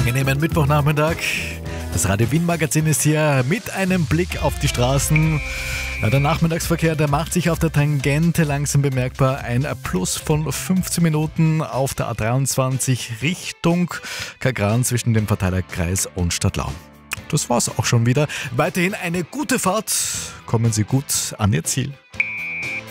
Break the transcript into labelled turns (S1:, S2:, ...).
S1: Angenehmen Mittwochnachmittag. Das Radio Wien Magazin ist hier mit einem Blick auf die Straßen. Ja, der Nachmittagsverkehr, der macht sich auf der Tangente langsam bemerkbar. Ein Plus von 15 Minuten auf der A23 Richtung Kagran zwischen dem Verteilerkreis und Stadtlau. Das war's auch schon wieder. Weiterhin eine gute Fahrt. Kommen Sie gut an Ihr Ziel.